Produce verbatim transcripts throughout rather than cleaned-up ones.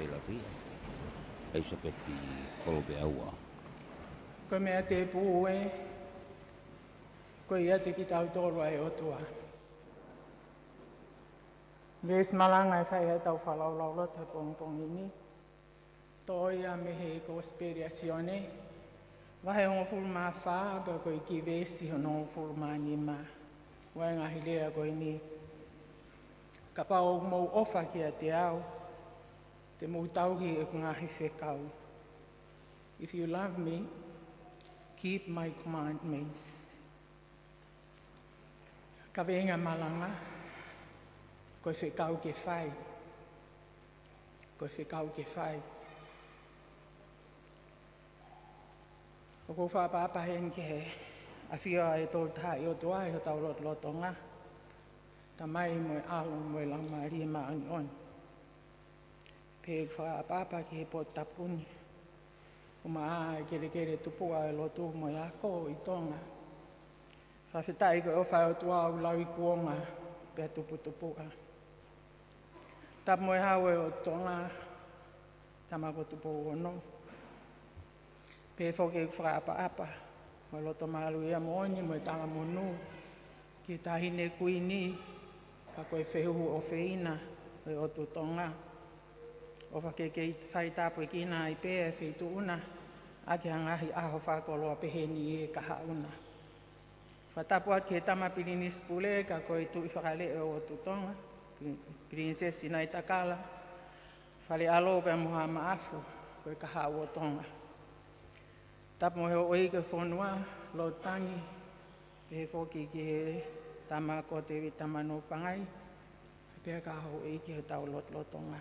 pela ria. Ai sa peti kolobe aua. Ko mea te pū e, ko ia te ki tau tōru ai o tua. Ves malanga e whai tau whalaulau te pongpongi ni. Tō ia me he ko speriasione. Wahe ongo furu mā whā, ka koe ki vesi hono furu mā ni mā. Wai ngahi lea koe ni. Ka pao mou ofa ki a te au. Te mou tauhi e ku ngahi whekau. If you love me, keep my commandments. Ka venga malanga, koe whekau ke whai. Koe whekau ke whai. O ko whapapahen ke he, a whia e tō taha i o tua e ho tau lot lotonga. Ta mai mo e alo mo e lang maari e maani on. Pe whapapa ki he pot tapuni. O maa e kere kere tupua e lotu mo e ako i tonga. Whawhetai koe o whai o tua au lau i kuonga pe tupu tupua. Tap mo e hau e o tonga, tamako tupu ono. Pe whoke whaapa-apa, mo loto malu ia mooni, mo e tanga monu, ki tahine kuini, ka koe whehu o whina, e o tutonga. O whake kei whai tāpu e kina i pēe e whitu una, a ki hangahi aho whakoloa peheni e kaha una. Whatapu at ki he tamapiri spule, ka koe tui whakale e o tutonga, prinsesi nai takala, whale alo pe muha maafu, koe kaha o tonga. Tapu mo he o eke whonua, lo tangi, he whoki ki he tama ko te vitamano pangai, pia ka ho eke he tau lot lotonga.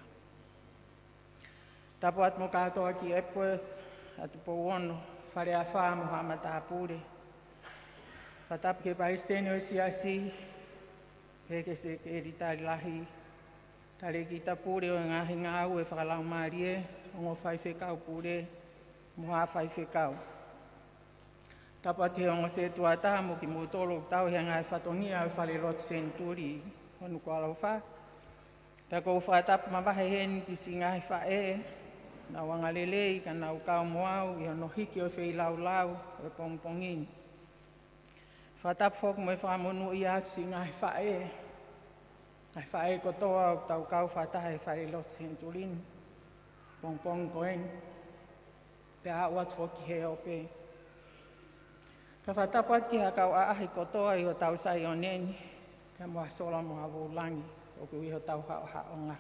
Tapu at mo katoa ki Epworth, atu po ono, whare a wha muha matapure. Whatapu ke pai stene o siasi, he ke se ke ritari lahi, tare ki tapure o ngahi ngā au e whakalau marie, ongo whai whekau pure, muha whai whekau. Tapa te ongo se tuata mo ki mo tolo tau hea ngai whatongia au whale rot senturi, honu ko alau wha. Ta kou whatapu mawahe hen ki si ngai wha e, na wangalelei ka nau kau moau, i hono hiki o whei lau lau, e pongpongin. Whatapu whok mo e whamonu i ak si ngai wha e, ngai wha e kotoa o tau kau whatahe whale rot senturin, pongpong koen, pe a uat whoki he ope. Ka whatapu at ki hakau a ahi kotoa i ho tau sai o neni, ka mua sola mua wulangi, o ku i ho tau hao haonga.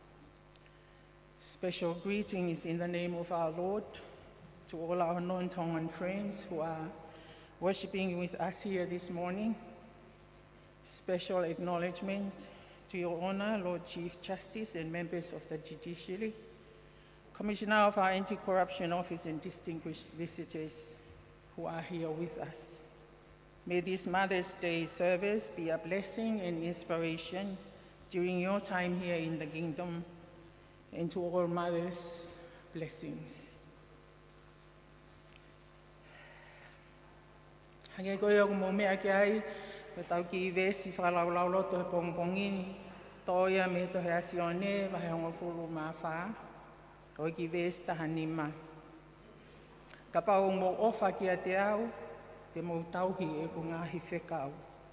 Special greetings in the name of our Lord to all our non-Tongan friends who are worshipping with us here this morning. Special acknowledgement to your honor, Lord Chief Justice and members of the judiciary, Commissioner of our Anti-Corruption Office and distinguished visitors who are here with us. May this Mother's Day service be a blessing and inspiration during your time here in the kingdom, and to all mothers, blessings. Hake koe o mo mea ki ai, pe tau ki i vesi whakalaulau loto he pongpongini, toia me to he asione, wahe hongo furu mā wha, koe ki vesi taha nima. Ka pau mo ofa ki a te au, te mo tauhi e ku ngahi whekau.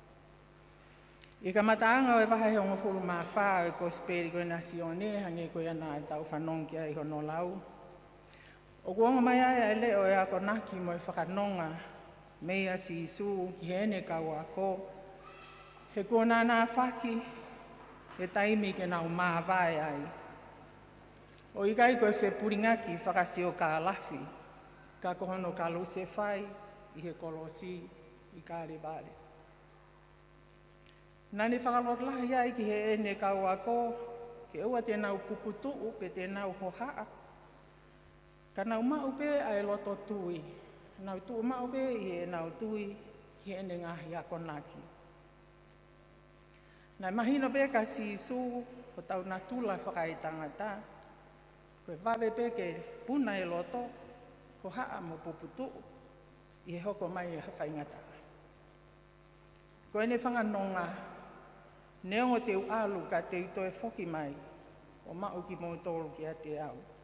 I ka mataanga o e waha he ongo furu mā wha e ko speri koe nasione, hange koe ana e tau whanong kia i hono lau. O kuonga mai ai e leo e ako naki mo e whakanonga, mea si isu ki hene kau ako. He kuona nā whaki, he taimi ke nau mā vai ai. O i kai koe whepuringaki whakasio ka lafi, ka kohono ka luse whai, i he kolosi, i ka rebare. Nani whakalot lahi ai ki he ene kau ako, ke ua te nau puputu pe te nau hohaa. Ka nau mau pe ai loto tui, nau tuu mau pe i he nau tui, ki ene ngahi ako naki. Nai mahino pe ka si su, ko tau natula whakai tangata, koe wawe pe ke puna e loto, ko haa mo puputu, i he hoko mai e hawhaingata. Ko ene whanganonga, neongo te ualu ka te ito e whoki mai, o mau ki mo tolu ki a te au.